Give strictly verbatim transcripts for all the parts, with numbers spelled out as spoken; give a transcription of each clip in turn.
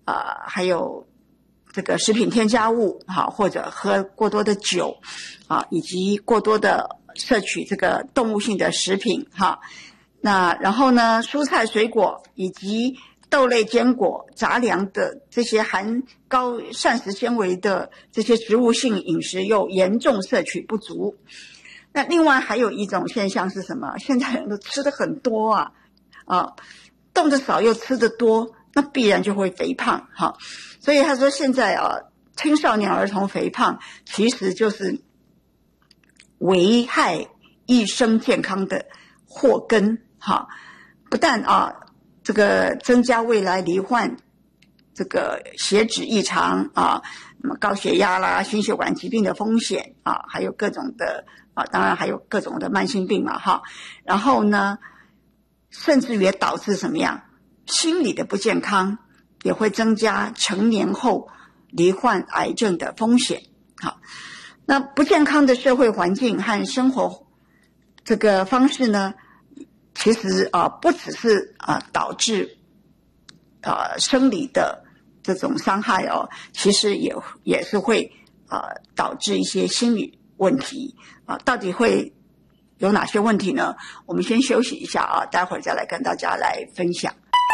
呃还有这个食品添加物哈，或者喝过多的酒啊，以及过多的摄取这个动物性的食品哈。那然后呢，蔬菜水果以及豆类坚果杂粮的这些含高膳食纤维的这些植物性饮食又严重摄取不足。那另外还有一种现象是什么？现在人都吃的很多啊啊，动得少又吃得多，那必然就会肥胖哈。所以他说现在啊，青少年儿童肥胖其实就是危害一生健康的祸根哈。不但啊这个增加未来罹患这个血脂异常啊，那么高血压啦、心血管疾病的风险啊，还有各种的啊，当然还有各种的慢性病嘛哈。然后呢，甚至也导致什么样？心理的不健康，也会增加成年后罹患癌症的风险。好，那不健康的社会环境和生活这个方式呢，其实啊不只是啊导致啊生理的这种伤害哦，其实也也是会啊导致一些心理问题啊。到底会有哪些问题呢？我们先休息一下啊，待会儿再来跟大家来分享。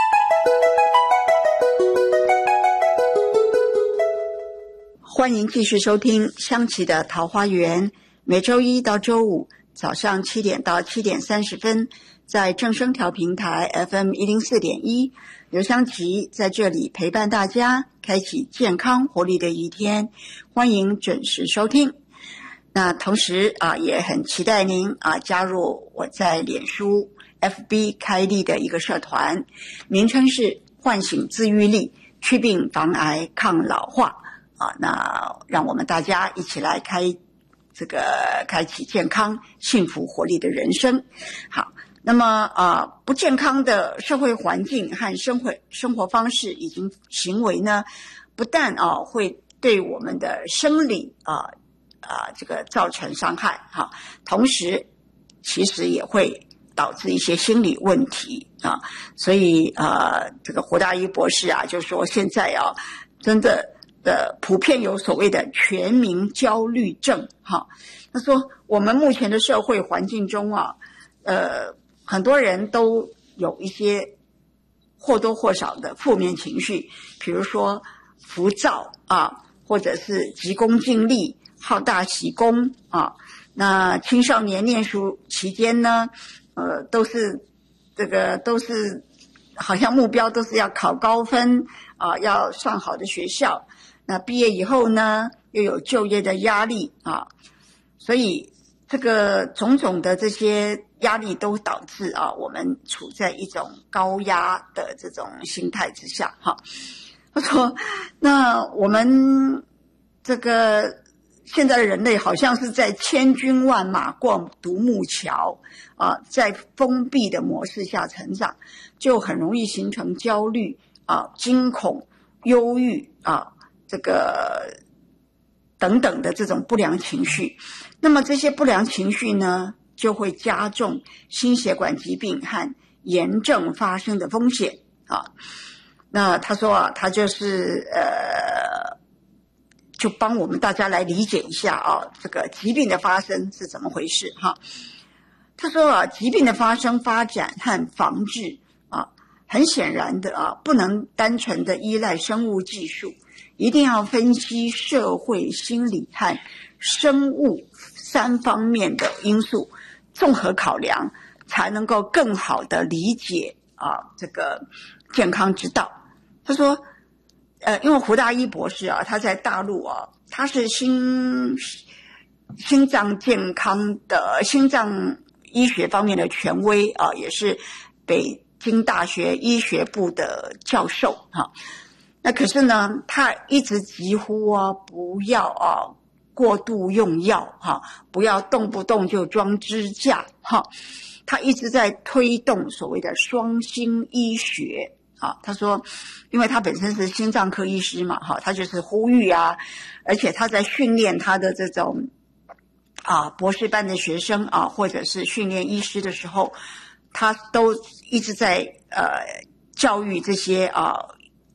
欢迎继续收听香琪的桃花源，每周一到周五早上七点到七点三十分，在正声调频台 F M 一零四点一，刘香琪在这里陪伴大家，开启健康活力的一天，欢迎准时收听。那同时啊，也很期待您啊加入我在脸书 F B 开立的一个社团，名称是唤醒自愈力，祛病防癌抗老化啊。那让我们大家一起来开这个开启健康幸福活力的人生。好，那么啊不健康的社会环境和生活生活方式以及行为呢，不但啊会对我们的生理啊啊，这个造成伤害哈，同时其实也会导致一些心理问题啊。所以呃，这个胡大一博士啊，就说现在啊，真的的普遍有所谓的全民焦虑症哈。他说我们目前的社会环境中啊，呃，很多人都有一些或多或少的负面情绪，比如说浮躁啊，或者是急功近利。好大喜功啊！那青少年念书期间呢，呃，都是这个都是好像目标都是要考高分啊，要上好的学校。那毕业以后呢，又有就业的压力啊，所以这个种种的这些压力都导致啊，我们处在一种高压的这种心态之下哈。他说，那我们这个。现在的人类好像是在千军万马过独木桥啊，在封闭的模式下成长，就很容易形成焦虑啊、惊恐、忧郁啊，这个等等的这种不良情绪。那么这些不良情绪呢，就会加重心血管疾病和炎症发生的风险啊。那他说啊，他就是呃。就帮我们大家来理解一下啊，这个疾病的发生是怎么回事哈。他说啊，疾病的发生、发展和防治啊，很显然的啊，不能单纯的依赖生物技术，一定要分析社会、心理和生物三方面的因素，综合考量，才能够更好的理解啊这个健康之道。他说。呃，因为胡大一博士啊，他在大陆啊，他是心心脏健康的心脏医学方面的权威啊，也是北京大学医学部的教授哈。那可是呢，他一直疾呼啊，不要啊过度用药哈，不要动不动就装支架哈。他一直在推动所谓的双心医学。啊，他说，因为他本身是心脏科医师嘛，哈，他就是呼吁啊，而且他在训练他的这种啊博士班的学生啊，或者是训练医师的时候，他都一直在呃教育这些啊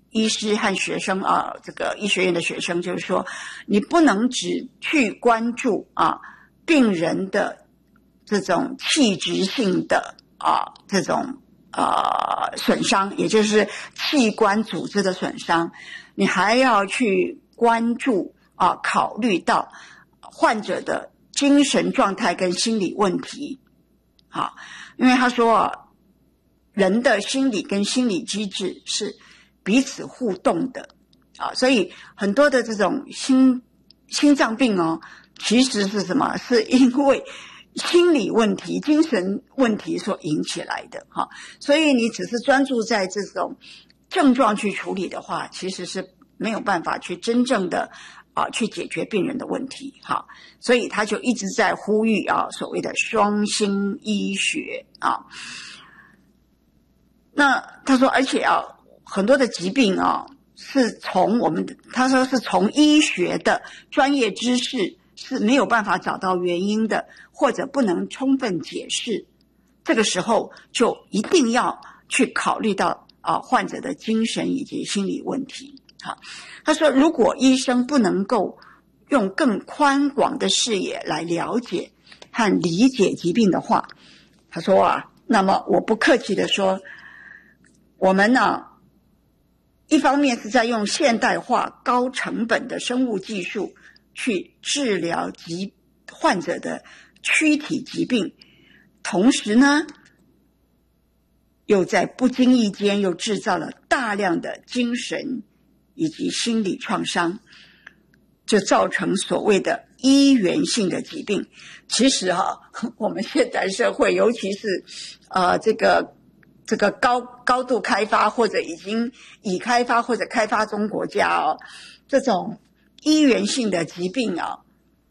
医师和学生啊，这个医学院的学生，就是说，你不能只去关注啊病人的这种器质性的啊这种呃损伤，也就是器官组织的损伤，你还要去关注啊考虑到患者的精神状态跟心理问题。好，因为他说啊，人的心理跟心理机制是彼此互动的啊，所以很多的这种心心脏病哦，其实是什么？是因为心理问题、精神问题所引起来的哈。所以你只是专注在这种症状去处理的话，其实是没有办法去真正的啊去解决病人的问题哈。所以他就一直在呼吁啊所谓的双心医学啊。那他说，而且啊，很多的疾病啊，是从我们的他说是从医学的专业知识是没有办法找到原因的，或者不能充分解释。这个时候就一定要去考虑到啊患者的精神以及心理问题。好，他说，如果医生不能够用更宽广的视野来了解和理解疾病的话，他说啊，那么我不客气的说，我们呢，一方面是在用现代化高成本的生物技术去治疗疾患者的躯体疾病，同时呢，又在不经意间又制造了大量的精神以及心理创伤，就造成所谓的医源性的疾病。其实哈、啊，我们现代社会，尤其是呃这个这个高高度开发或者已经已开发或者开发中国家哦，这种医源性的疾病啊，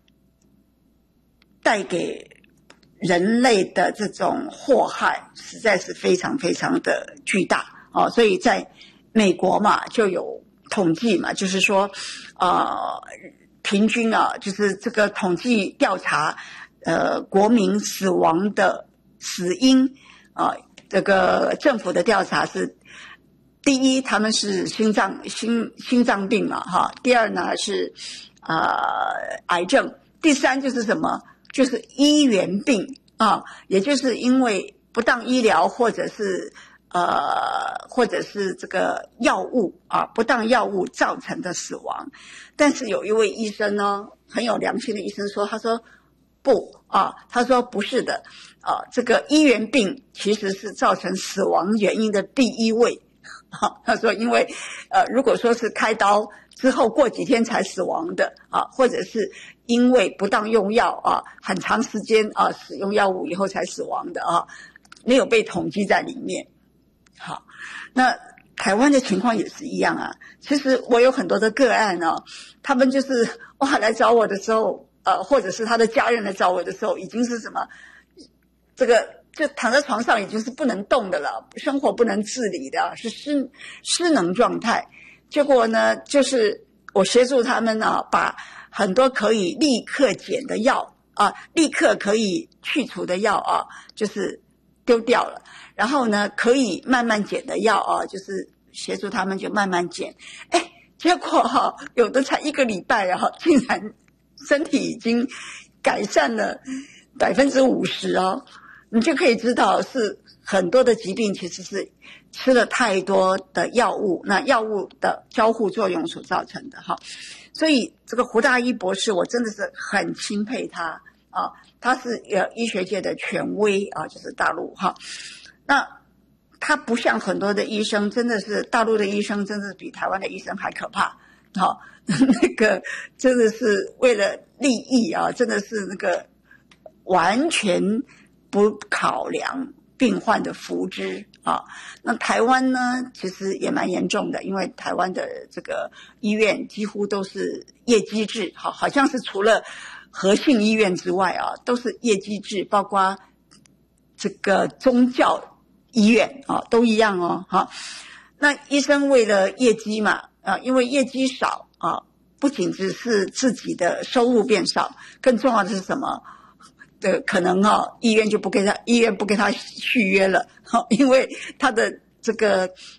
带给人类的这种祸害实在是非常非常的巨大哦。所以在美国嘛，就有统计嘛，就是说呃平均啊，就是这个统计调查呃国民死亡的死因啊。这个政府的调查是，第一他们是心脏心心脏病嘛哈，第二呢是呃癌症，第三就是什么？就是医源病啊，也就是因为不当医疗或者是呃或者是这个药物啊不当药物造成的死亡。但是有一位医生呢，很有良心的医生说，他说不啊，他说不是的。啊，这个医源病其实是造成死亡原因的第一位。啊、他说，因为呃，如果说是开刀之后过几天才死亡的啊，或者是因为不当用药啊，很长时间啊使用药物以后才死亡的啊，没有被统计在里面。好，那台湾的情况也是一样啊。其实我有很多的个案呢、啊，他们就是哇来找我的时候，呃，或者是他的家人来找我的时候，已经是什么？这个就躺在床上已经是不能动的了，生活不能自理的，是失失能状态。结果呢，就是我协助他们啊，把很多可以立刻减的药啊，立刻可以去除的药啊，就是丢掉了。然后呢，可以慢慢减的药啊，就是协助他们就慢慢减。哎，结果哈、啊，有的才一个礼拜啊，竟然身体已经改善了百分之五十哦。你就可以知道是很多的疾病其实是吃了太多的药物，那药物的交互作用所造成的哈。所以这个胡大一博士，我真的是很钦佩他啊，他是呃医学界的权威啊，就是大陆哈。那他不像很多的医生，真的是大陆的医生，真的是比台湾的医生还可怕。好，那个真的是为了利益啊，真的是那个完全不考量病患的福祉啊。那台湾呢，其实也蛮严重的，因为台湾的这个医院几乎都是业绩制，好，好像是除了和信医院之外啊，都是业绩制，包括这个宗教医院啊，都一样哦。好，那医生为了业绩嘛，啊，因为业绩少啊，不仅只是自己的收入变少，更重要的是什么？的可能啊、哦，医院就不给他，医院不给他续约了，好、哦，因为他的这个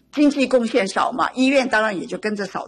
经济贡献少嘛，医院当然也就跟着少